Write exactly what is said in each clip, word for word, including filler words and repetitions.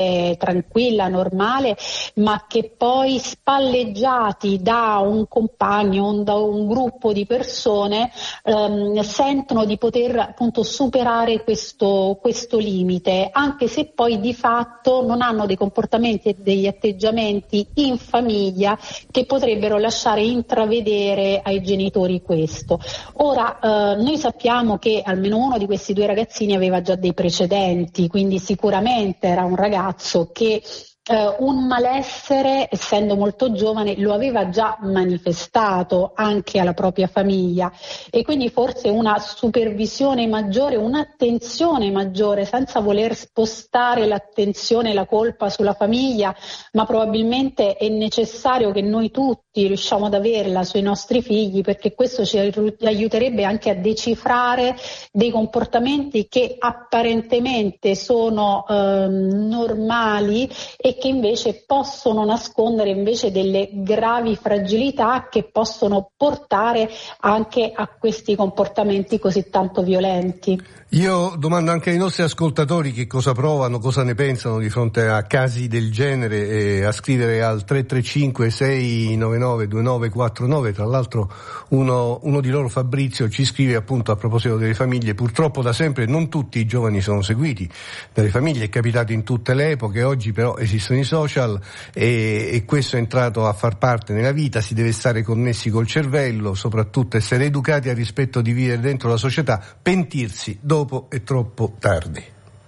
tranquilla, normale, ma che poi spalleggiati da un compagno, da un gruppo di persone, ehm, sentono di poter appunto superare questo, questo limite, anche se poi di fatto non hanno dei comportamenti e degli atteggiamenti in famiglia che potrebbero lasciare intravedere ai genitori questo. Ora, eh, noi sappiamo che almeno uno di questi due ragazzini aveva già dei precedenti, quindi sicuramente era un ragazzo che eh, un malessere, essendo molto giovane, lo aveva già manifestato anche alla propria famiglia, e quindi forse una supervisione maggiore, un'attenzione maggiore, senza voler spostare l'attenzione e la colpa sulla famiglia, ma probabilmente è necessario che noi tutti riusciamo ad averla sui nostri figli, perché questo ci aiuterebbe anche a decifrare dei comportamenti che apparentemente sono eh, normali e che invece possono nascondere invece delle gravi fragilità che possono portare anche a questi comportamenti così tanto violenti. Io domando anche ai nostri ascoltatori che cosa provano, cosa ne pensano di fronte a casi del genere, e a scrivere al tre tre cinque sei nove nove due nove quattro nove. Tra l'altro uno, uno di loro, Fabrizio, ci scrive appunto a proposito delle famiglie: purtroppo da sempre non tutti i giovani sono seguiti dalle famiglie, è capitato in tutte le epoche, oggi però esistono i social e, e questo è entrato a far parte nella vita, si deve stare connessi col cervello, soprattutto essere educati al rispetto di vivere dentro la società, pentirsi dopo è troppo tardi.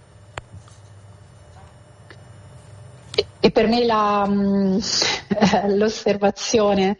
E per me la, l'osservazione...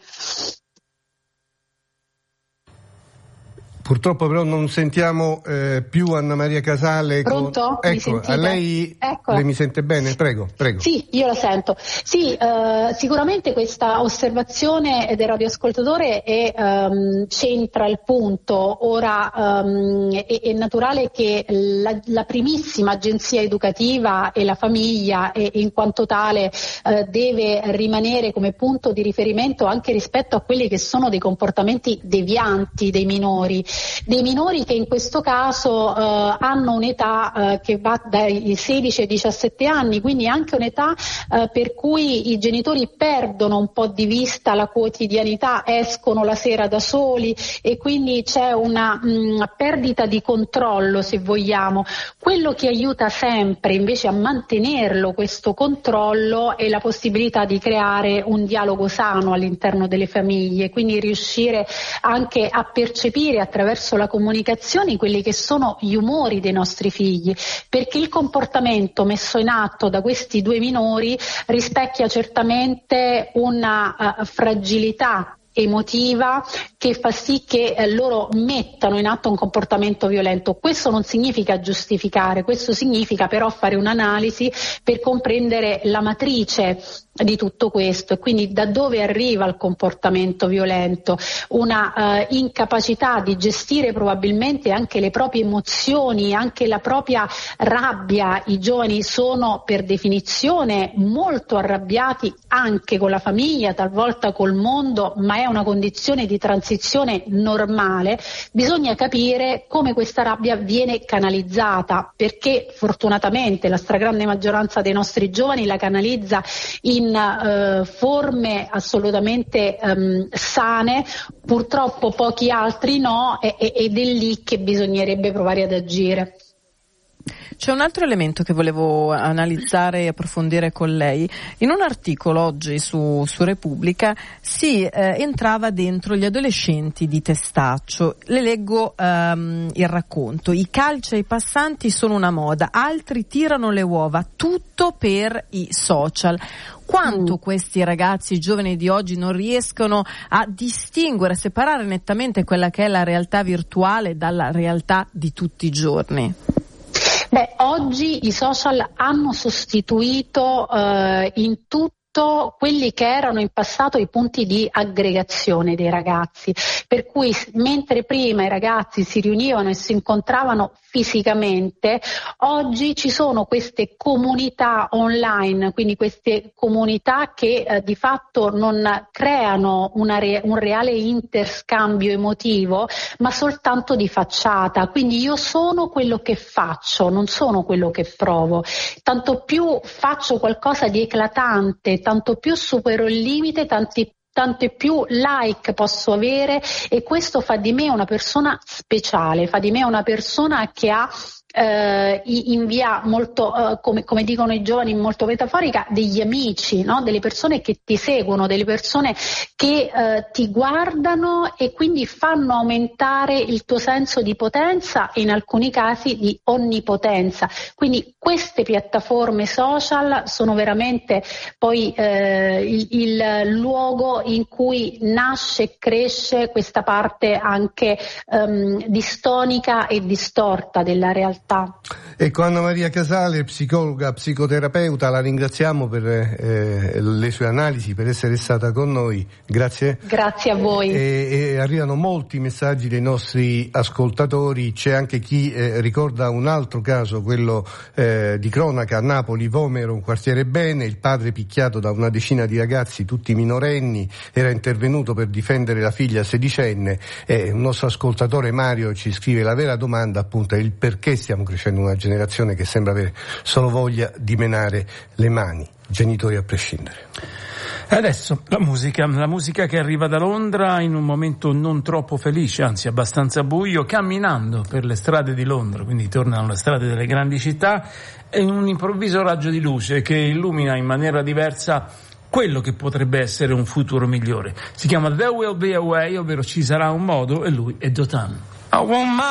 Purtroppo però non sentiamo eh, più Anna Maria Casale. Pronto? Con... Mi ecco, sentite? a lei, Ecco. lei mi sente bene? Prego, prego. Sì, io la sento. Sì, eh, sicuramente questa osservazione del radioascoltatore è, um, centra il punto. Ora um, è, è naturale che la, la primissima agenzia educativa è la famiglia, e in quanto tale eh, deve rimanere come punto di riferimento anche rispetto a quelli che sono dei comportamenti devianti dei minori. Dei minori che in questo caso eh, hanno un'età eh, che va dai sedici ai diciassette anni, quindi anche un'età eh, per cui i genitori perdono un po' di vista la quotidianità, escono la sera da soli e quindi c'è una mh, perdita di controllo, se vogliamo. Quello che aiuta sempre invece a mantenerlo questo controllo è la possibilità di creare un dialogo sano all'interno delle famiglie, quindi riuscire anche a percepire attraverso la comunicazione quelli che sono gli umori dei nostri figli, perché il comportamento messo in atto da questi due minori rispecchia certamente una uh, fragilità emotiva che fa sì che eh, loro mettano in atto un comportamento violento. Questo non significa giustificare, questo significa però fare un'analisi per comprendere la matrice di tutto questo, e quindi da dove arriva il comportamento violento, una eh, incapacità di gestire probabilmente anche le proprie emozioni, anche la propria rabbia. I giovani sono per definizione molto arrabbiati anche con la famiglia, talvolta col mondo, ma è una condizione di transizione normale. Bisogna capire come questa rabbia viene canalizzata, perché fortunatamente la stragrande maggioranza dei nostri giovani la canalizza in in uh, forme assolutamente um, sane, purtroppo pochi altri no, e, e, ed è lì che bisognerebbe provare ad agire. C'è un altro elemento che volevo analizzare e approfondire con lei. In un articolo oggi su, su Repubblica si eh, entrava dentro gli adolescenti di Testaccio. Le leggo um, il racconto. I calci ai passanti sono una moda, altri tirano le uova, tutto per i social. Quanto mm. questi ragazzi giovani di oggi non riescono a distinguere, a separare nettamente quella che è la realtà virtuale dalla realtà di tutti i giorni? Beh, oggi i social hanno sostituito eh, in tutto soprattutto quelli che erano in passato i punti di aggregazione dei ragazzi, per cui mentre prima i ragazzi si riunivano e si incontravano fisicamente, oggi ci sono queste comunità online, quindi queste comunità che eh, di fatto non creano una re- un reale interscambio emotivo, ma soltanto di facciata. Quindi io sono quello che faccio, non sono quello che provo. Tanto più faccio qualcosa di eclatante, tanto più supero il limite, tanti tanto più like posso avere, e questo fa di me una persona speciale, fa di me una persona che ha eh, in via molto, eh, come, come dicono i giovani, molto metaforica, degli amici, no? Delle persone che ti seguono, delle persone che eh, ti guardano e quindi fanno aumentare il tuo senso di potenza e in alcuni casi di onnipotenza. Quindi queste piattaforme social sono veramente poi eh, il, il luogo in cui nasce e cresce questa parte anche um, distonica e distorta della realtà. Ecco, Anna Maria Casale, psicologa, psicoterapeuta, la ringraziamo per eh, le sue analisi, per essere stata con noi. Grazie. Grazie a voi. E, e arrivano molti messaggi dei nostri ascoltatori, c'è anche chi eh, ricorda un altro caso, quello eh, di cronaca a Napoli, Vomero, un quartiere bene, il padre picchiato da una decina di ragazzi, tutti minorenni, era intervenuto per difendere la figlia sedicenne, e un nostro ascoltatore Mario ci scrive: la vera domanda appunto è il perché stiamo crescendo una generazione che sembra avere solo voglia di menare le mani, genitori a prescindere. Adesso la musica, la musica che arriva da Londra in un momento non troppo felice, anzi abbastanza buio, camminando per le strade di Londra, quindi tornano le strade delle grandi città, e un improvviso raggio di luce che illumina in maniera diversa quello che potrebbe essere un futuro migliore. Si chiama There Will Be a Way, ovvero ci sarà un modo, e lui è Dotan. I want my